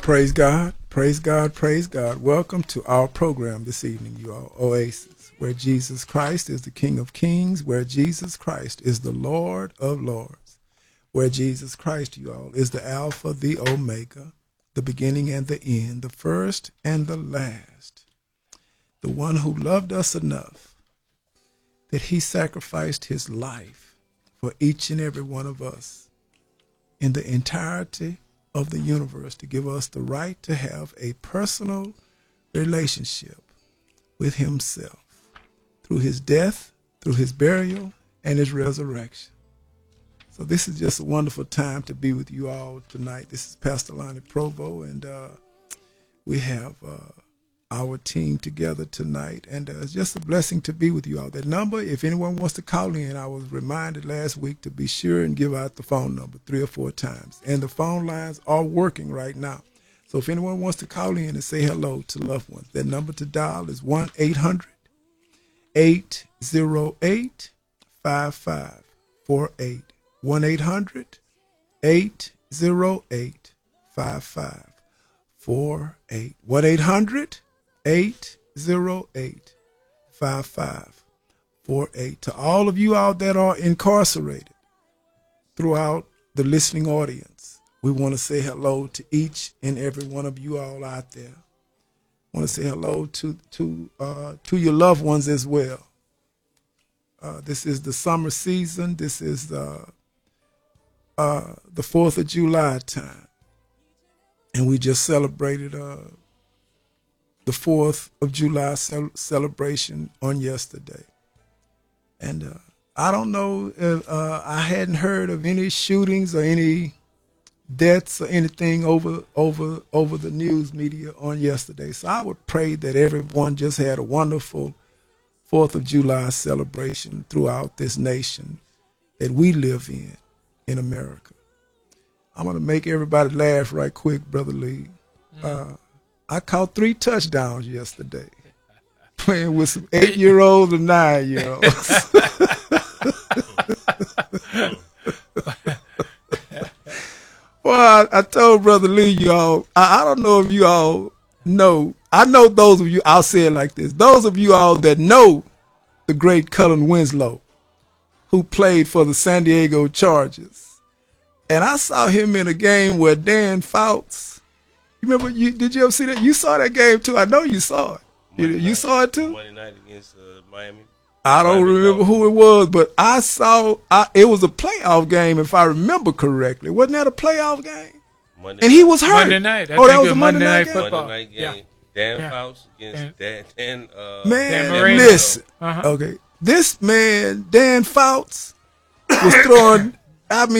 Praise God, praise God, praise God. Welcome to our program this evening, you all. Oasis, where Jesus Christ is the King of Kings, where Jesus Christ is the Lord of Lords, where Jesus Christ, you all, is the Alpha, the Omega, the beginning and the end, the first and the last, the one who loved us enough that he sacrificed his life for each and every one of us in the entirety of the universe to give us the right to have a personal relationship with himself through his death, through his burial, and his resurrection. So this is just a wonderful time to be with you all tonight. This is Pastor Lonnie Provo, and we have our team together tonight, and it's just a blessing to be with you all. That number, if anyone wants to call in, I was reminded last week to be sure and give out the phone number 3 or 4 times, and the phone lines are working right now. So if anyone wants to call in and say hello to loved ones, that number to dial is 1-800-808-5548. 1-800-808-5548. 1-800-808-5548. To all of you out that are incarcerated throughout the listening audience, we want to say hello to each and every one of you all out there. I want to say hello to your loved ones as well. This is the summer season. This is the 4th of July time. And we just celebrated the 4th of July celebration on yesterday. And I don't know if I hadn't heard of any shootings or any deaths or anything over the news media on yesterday. So I would pray that everyone just had a wonderful 4th of July celebration throughout this nation that we live in America. I'm going to make everybody laugh right quick, Brother Lee. I caught 3 touchdowns yesterday playing with some 8-year-olds and 9-year-olds. Well, I told Brother Lee, y'all, I don't know if you all know. I know those of you, I'll say it like this. Those of you all that know the great Cullen Winslow, who played for the San Diego Chargers. And I saw him in a game where Dan Fouts, you remember, did you ever see that? You saw that game too. I know you saw it. You saw it too? Monday night against Miami. I don't remember who it was, but I saw, it was a playoff game if I remember correctly. Wasn't that a playoff game? Monday and he was hurt. Monday night. That was a Monday night game? football. Monday night game. Yeah. Dan Fouts against Dan Man, Dan listen. Okay. This man, Dan Fouts, was throwing, I mean,